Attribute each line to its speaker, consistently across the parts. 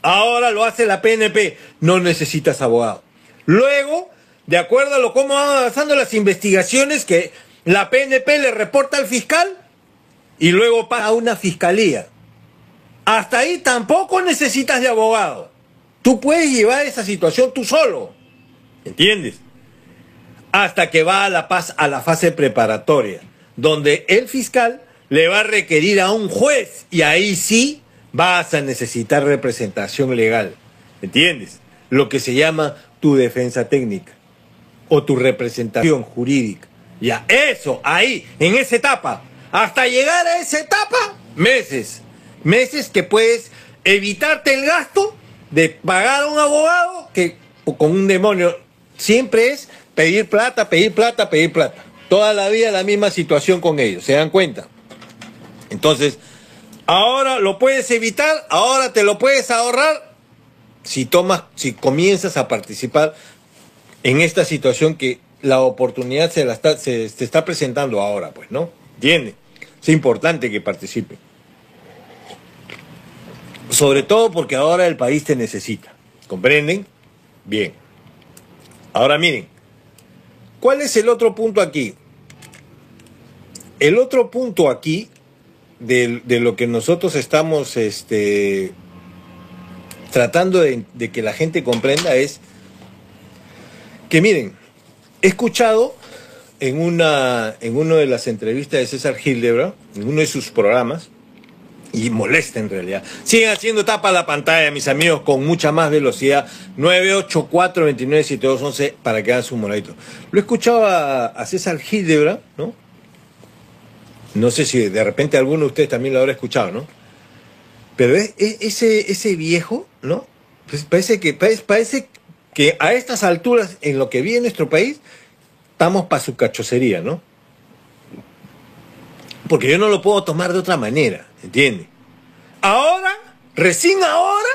Speaker 1: Ahora lo hace la PNP. No necesitas abogado. Luego, de acuerdo a lo cómo van avanzando las investigaciones que la PNP le reporta al fiscal y luego pasa a una fiscalía. Hasta ahí tampoco necesitas de abogado. Tú puedes llevar esa situación tú solo. ¿Entiendes? Hasta que va a la fase preparatoria, donde el fiscal le va a requerir a un juez y ahí sí vas a necesitar representación legal. ¿Entiendes? Lo que se llama tu defensa técnica o tu representación jurídica. Ya, eso, ahí, en esa etapa. Hasta llegar a esa etapa, meses. Meses que puedes evitarte el gasto de pagar a un abogado que con un demonio siempre es pedir plata, pedir plata, pedir plata. Toda la vida la misma situación con ellos, ¿se dan cuenta? Entonces, ahora lo puedes evitar, ahora te lo puedes ahorrar si comienzas a participar en esta situación que la oportunidad se está presentando ahora, pues, ¿no? ¿Entiendes? Es importante que participen. Sobre todo porque ahora el país te necesita. ¿Comprenden? Bien. Ahora miren, ¿cuál es el otro punto aquí? El otro punto aquí de lo que nosotros estamos tratando de que la gente comprenda es que miren, he escuchado en una de las entrevistas de César Hildebrand, en uno de sus programas, y molesta en realidad. Siguen haciendo tapa la pantalla, mis amigos, con mucha más velocidad. 984-297211 para que hagan su moradito. Lo he escuchado a César Hildebrand, ¿no? No sé si de repente alguno de ustedes también lo habrá escuchado, ¿no? Pero ese viejo, ¿no? Pues parece que a estas alturas, en lo que vive nuestro país, estamos para su cachocería, ¿no? Porque yo no lo puedo tomar de otra manera, ¿entiendes? Ahora, recién ahora,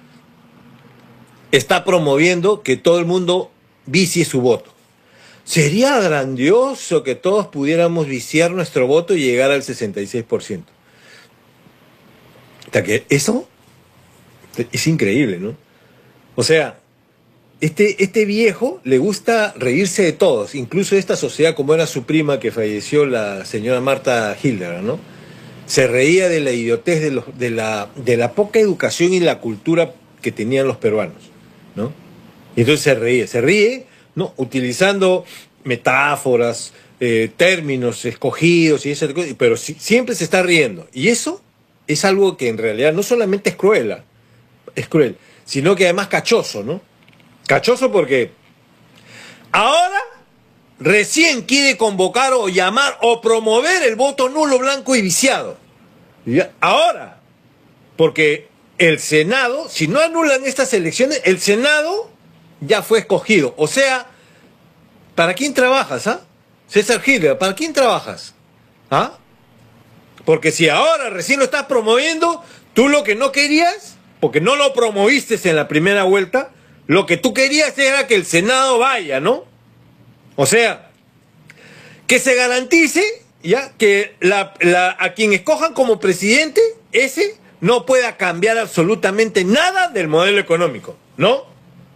Speaker 1: está promoviendo que todo el mundo vicie su voto. Sería grandioso que todos pudiéramos viciar nuestro voto y llegar al 66%. Hasta que eso es increíble, ¿no? O sea, este viejo le gusta reírse de todos, incluso de esta sociedad, como era su prima que falleció, la señora Marta Hildebrand, ¿no? Se reía de la idiotez de la poca educación y la cultura que tenían los peruanos, ¿no? Y entonces se ríe, ¿no? Utilizando metáforas, términos escogidos y esas cosas, pero siempre se está riendo. Y eso es algo que en realidad no solamente es cruel, sino que además cachoso, ¿no? Cachoso porque ahora recién quiere convocar o llamar o promover el voto nulo, blanco y viciado. Ahora, porque el Senado, si no anulan estas elecciones, el Senado ya fue escogido. O sea, ¿para quién trabajas, ah? César Hildebrand, ¿para quién trabajas? ¿Ah? Porque si ahora recién lo estás promoviendo, tú lo que no querías, porque no lo promoviste en la primera vuelta, lo que tú querías era que el Senado vaya, ¿no? O sea, que se garantice, ya, que a quien escojan como presidente, ese no pueda cambiar absolutamente nada del modelo económico, ¿no?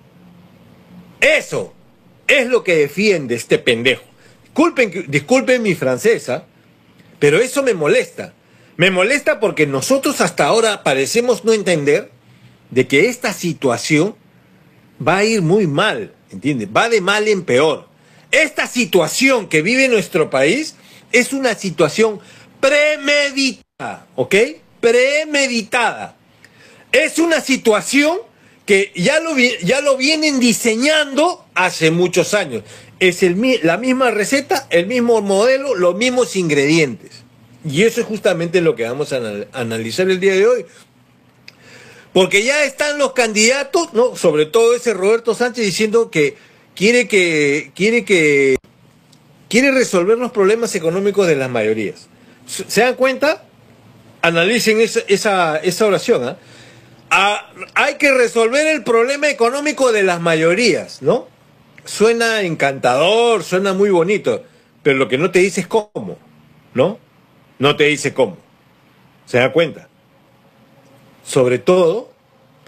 Speaker 1: Eso es lo que defiende este pendejo. Disculpen mi francesa, pero eso me molesta. Me molesta porque nosotros hasta ahora parecemos no entender de que esta situación va a ir muy mal, ¿entiendes? Va de mal en peor. Esta situación que vive nuestro país es una situación premeditada, ¿ok? Premeditada. Es una situación que ya lo vienen diseñando hace muchos años. Es la misma receta, el mismo modelo, los mismos ingredientes. Y eso es justamente lo que vamos a analizar el día de hoy. Porque ya están los candidatos, ¿no? Sobre todo ese Roberto Sánchez diciendo que quiere resolver los problemas económicos de las mayorías. ¿Se dan cuenta? Analicen esa oración, ¿eh? Hay que resolver el problema económico de las mayorías, ¿no? Suena encantador, suena muy bonito, pero lo que no te dice es cómo, ¿no? No te dice cómo. ¿Se da cuenta? Sobre todo